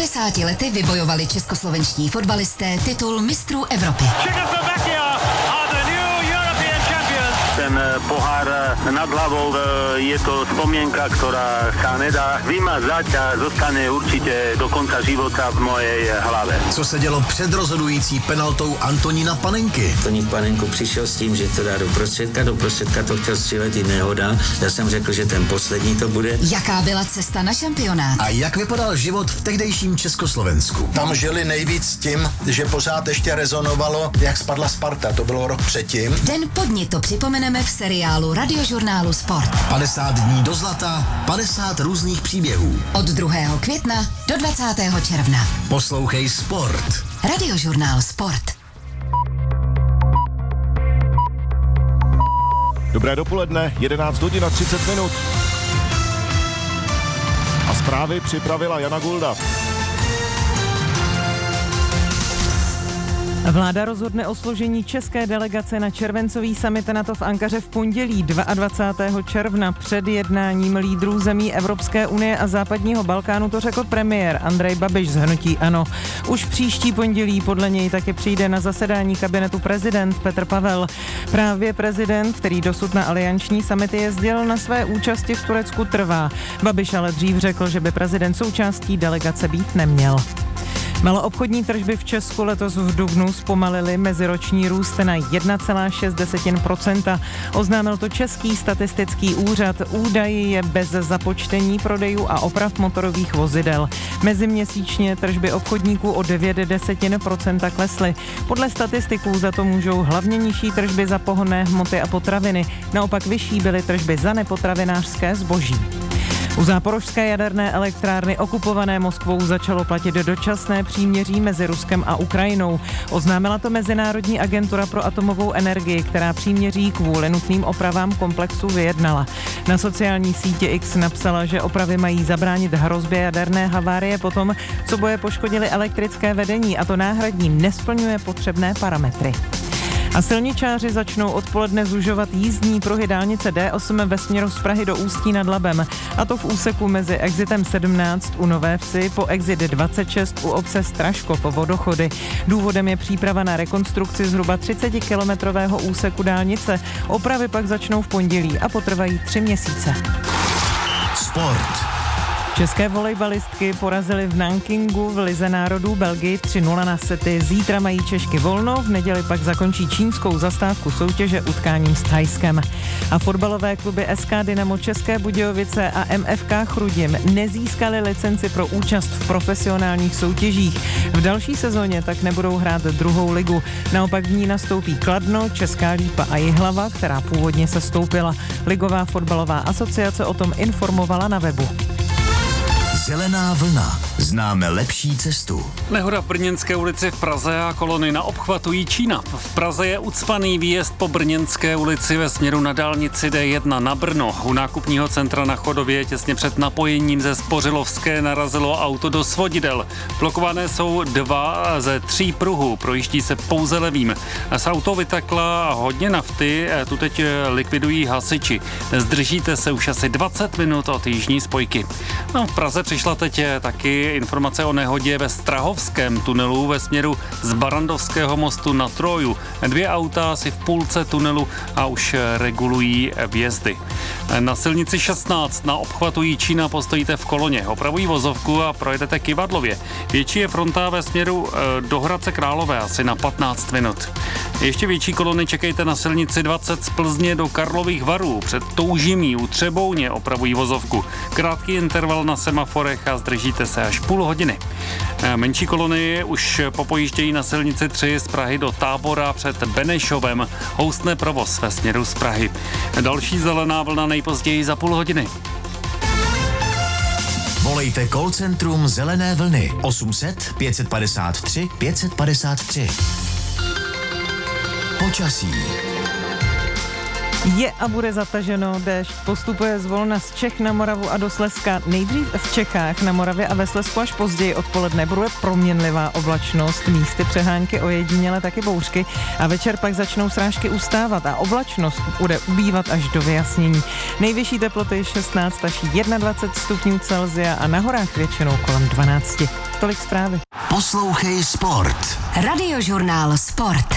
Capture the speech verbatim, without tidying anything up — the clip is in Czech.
padesáti lety vybojovali českoslovenští fotbalisté titul mistrů Evropy. Ten pohár nad hlavou je to spomienka, ktorá sa nedá vymazať a zostane určite do konca života v mojej hlave. Co se dělo před rozhodující penaltou Antonína Panenky? Antonín Panenku přišel s tím, že to dá do prostředka, do prostředka to chtěl střílet i nehoda. Já jsem řekl, že ten poslední to bude. Jaká byla cesta na šampionát? A jak vypadal život v tehdejším Československu? Tam žili nejvíc tím, že pořád ještě rezonovalo, jak spadla Sparta, to bylo rok předtím. Den po dni to připomeneme v seriálu Radiožurnálu Sport. padesát dní do zlata, padesát různých příběhů. Od druhého května do dvacátého června. Poslouchej Sport. Radiožurnál Sport. Dobré dopoledne, jedenáct hodin a třicet minut. A zprávy připravila Jana Gulda. Vláda rozhodne o složení české delegace na červencový summit NATO v Ankaře v pondělí dvacátého druhého června. Před jednáním lídrů zemí Evropské unie a západního Balkánu to řekl premiér Andrej Babiš z hnutí ANO. Už příští pondělí podle něj taky přijde na zasedání kabinetu prezident Petr Pavel. Právě prezident, který dosud na alianční summity jezdil, na své účasti v Turecku trvá. Babiš ale dřív řekl, že by prezident součástí delegace být neměl. Maloobchodní tržby v Česku letos v dubnu zpomalily meziroční růst na jedna celá šest procenta. Oznámil to Český statistický úřad. Údaj je bez započtení prodejů a oprav motorových vozidel. Meziměsíčně tržby obchodníků o devět desetin procenta klesly. Podle statistiků za to můžou hlavně nižší tržby za pohonné hmoty a potraviny. Naopak vyšší byly tržby za nepotravinářské zboží. U záporožské jaderné elektrárny okupované Moskvou začalo platit dočasné příměří mezi Ruskem a Ukrajinou. Oznámila to Mezinárodní agentura pro atomovou energii, která příměří kvůli nutným opravám komplexu vyjednala. Na sociální síti X napsala, že opravy mají zabránit hrozbě jaderné havárie potom, co boje poškodily elektrické vedení, a to náhradní nesplňuje potřebné parametry. A silničáři začnou odpoledne zužovat jízdní pruhy dálnice D osm ve směru z Prahy do Ústí nad Labem. A to v úseku mezi exitem sedmnáct u Nové Vsi po exit dvacet šest u obce Straškov Vodochody. Důvodem je příprava na rekonstrukci zhruba třicetikilometrového úseku dálnice. Opravy pak začnou v pondělí a potrvají tři měsíce. Sport. České volejbalistky porazily v Nankingu v Lize národů Belgii tři nula na sety. Zítra mají Češky volno, v neděli pak zakončí čínskou zastávku soutěže utkáním s Thajskem. A fotbalové kluby S K Dynamo České Budějovice a M F K Chrudim nezískaly licenci pro účast v profesionálních soutěžích. V další sezóně tak nebudou hrát druhou ligu. Naopak v ní nastoupí Kladno, Česká Lípa a Jihlava, která původně sestoupila. Ligová fotbalová asociace o tom informovala na webu. Zelená vlna. Známe lepší cestu. Nehoda v Brněnské ulici v Praze a kolony na obchvatu Jíčína. V Praze je ucpaný výjezd po Brněnské ulici ve směru na dálnici D jedna na Brno. U nákupního centra na Chodově těsně před napojením ze Spořilovské narazilo auto do svodidel. Blokované jsou dva ze tří pruhů, projíždí se pouze levým. Z auto vytekla hodně nafty, tu teď likvidují hasiči. Zdržíte se už asi dvacet minut od jižní spojky. No, v Praze přišla teď taky informace o nehodě ve Strahovském tunelu ve směru z Barandovského mostu na Troju. Dvě auta asi v půlce tunelu a už regulují vjezdy. Na silnici šestnáct na obchvatu Jíčína postojíte v koloně. Opravují vozovku a projedete Kyvadlově. Větší je fronta ve směru do Hradce Králové asi na patnáct minut. Ještě větší kolony čekejte na silnici dvacet z Plzně do Karlových Varů. Před Toužimí u Třebouně opravují vozovku. Krátký interval na semaforech a zdržíte se až půl hodiny. Menší kolony už popojíždějí na silnici tři z Prahy do Tábora před Benešovem. Houstne provoz ve směru z Prahy. Další zelená vlna nejpozději za půl hodiny. Volejte call centrum Zelené vlny osm set pět padesát tři pět padesát tři. Počasí. Je a bude zataženo, déšť postupuje zvolna z Čech na Moravu a do Slezska. Nejdřív v Čechách, na Moravě a ve Slezsku až později odpoledne bude proměnlivá oblačnost, místy přehánky, ojediněle taky bouřky a večer pak začnou srážky ustávat a oblačnost bude ubývat až do vyjasnění. Nejvyšší teploty šestnáct až dvacet jedna stupňů Celsia a na horách většinou kolem dvanáct. Tolik zprávy. Poslouchej Sport. Radiožurnál Sport.